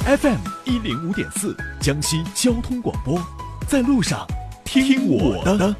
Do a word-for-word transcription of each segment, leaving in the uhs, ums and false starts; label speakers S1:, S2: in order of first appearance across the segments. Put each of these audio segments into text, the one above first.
S1: F M 一零五点四，江西交通广播，在路上听我的。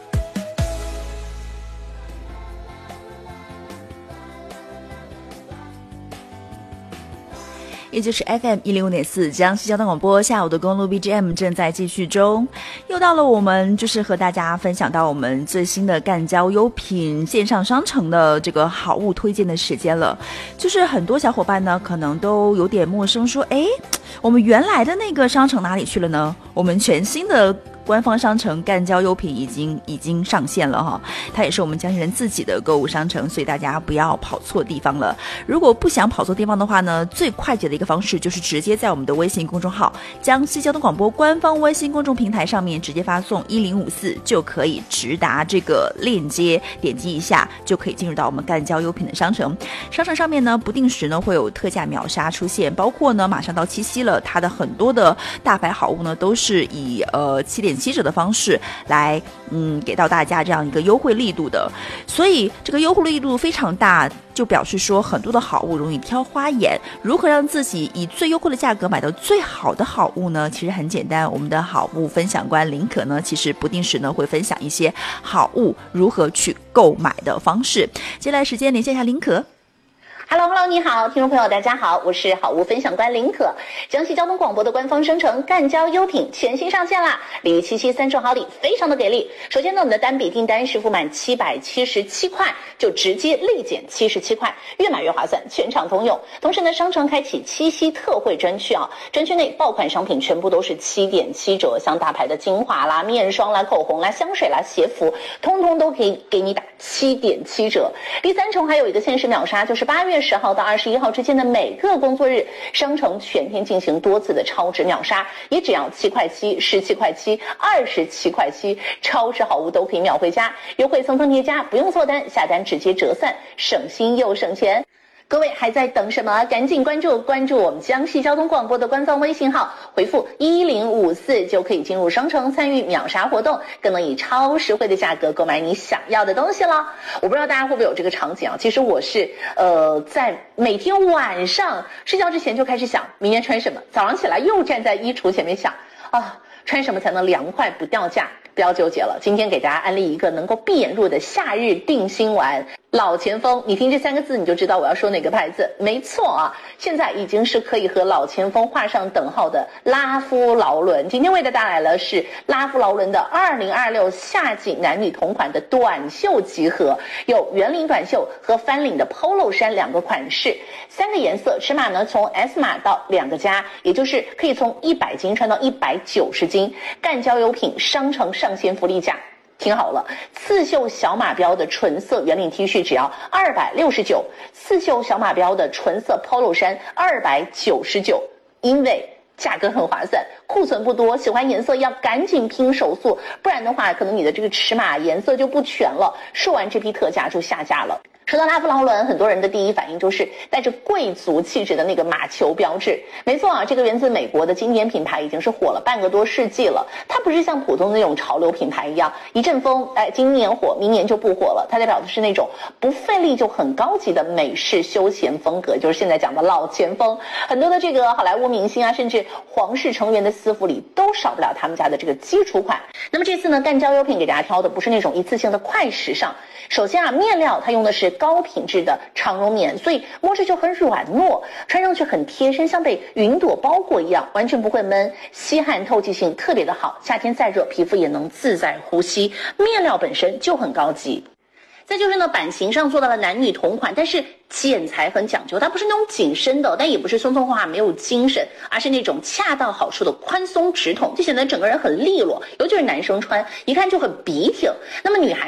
S2: 也就是 F M 一零五点四江西交通广播，下午的公路 B G M 正在继续中。又到了我们就是和大家分享到我们最新的干交优品线上商城的这个好物推荐的时间了。就是很多小伙伴呢可能都有点陌生，说诶，我们原来的那个商城哪里去了呢？我们全新的官方商城干交优品已经已经上线了哈，它也是我们江西人自己的购物商城，所以大家不要跑错地方了。如果不想跑错地方的话呢，最快捷的一个方式就是直接在我们的微信公众号江西交通广播官方微信公众平台上面直接发送一零五四，就可以直达这个链接，点击一下就可以进入到我们干交优品的商城。商城上面呢不定时呢会有特价秒杀出现，包括呢马上到七夕了，它的很多的大牌好物呢都是以呃七点七折的方式来嗯给到大家这样一个优惠力度的，所以这个优惠力度非常大，就表示说很多的好物容易挑花眼。如何让自己以最优惠的价格买到最好的好物呢？其实很简单，我们的好物分享官林可呢其实不定时呢会分享一些好物如何去购买的方式。接下来时间连线一下林可。
S3: Hello Hello， 你好，听众朋友大家好，我是好物分享官林可。江西交通广播的官方商城干交优品全新上线啦！礼遇七夕三重好礼非常的给力。首先呢，我们的单笔订单是付满七百七十七块就直接立减七十七块，越买越划算，全场通用。同时呢，商城开启七夕特惠专区啊，专区内爆款商品全部都是七点七折，像大牌的精华啦、面霜啦、口红啦、香水啦、鞋服，通通都可以给你打七点七折。第三重还有一个限时秒杀，就是八月十号到二十一号之间的每个工作日，商城全天进行多次的超值秒杀，也只要七块七、十七块七、二十七块七，超值好物都可以秒回家，优惠层层叠加，不用做单，下单直接折算，省心又省钱。各位还在等什么？赶紧关注关注我们江西交通广播的官方微信号，回复一零五四就可以进入商城参与秒杀活动，更能以超实惠的价格购买你想要的东西了。我不知道大家会不会有这个场景啊？其实我是呃在每天晚上睡觉之前就开始想明天穿什么，早上起来又站在衣橱前面想啊，穿什么才能凉快不掉价？不要纠结了，今天给大家安利一个能够闭眼入的夏日定心丸。老前锋，你听这三个字你就知道我要说哪个牌子。没错啊，现在已经是可以和老前锋画上等号的拉夫劳伦。今天为大家带来了是拉夫劳伦的二零二六夏季男女同款的短袖集合，有圆领短袖和翻领的 polo 衫两个款式，三个颜色，尺码呢从 S 码到两个加，也就是可以从一百斤穿到一百九十斤。干交优品商城上线福利价。听好了，刺绣小马标的纯色圆领 T 恤只要二百六十九，刺绣小马标的纯色 polo 衫二百九十九，因为价格很划算，库存不多，喜欢颜色要赶紧拼手速，不然的话可能你的这个尺码颜色就不全了，说完这批特价就下架了。说到拉夫劳伦，很多人的第一反应就是带着贵族气质的那个马球标志。没错啊，这个源自美国的经典品牌已经是火了半个多世纪了。它不是像普通的那种潮流品牌一样，一阵风，哎，今年火，明年就不火了。它代表的是那种不费力就很高级的美式休闲风格，就是现在讲的老前锋。很多的这个好莱坞明星啊，甚至皇室成员的私服里都少不了他们家的这个基础款。那么这次呢，干交优品给大家挑的不是那种一次性的快时尚。首先啊，面料它用的是高品质的长绒棉，所以摸着就很软糯，穿上去很贴身，像被云朵包裹一样，完全不会闷，吸汗透气性特别的好，夏天再热皮肤也能自在呼吸，面料本身就很高级。再就是呢，版型上做到了男女同款，但是剪裁很讲究，它不是那种紧身的，但也不是松松垮垮没有精神，而是那种恰到好处的宽松直筒，就显得整个人很利落，尤其是男生穿一看就很笔挺。那么女孩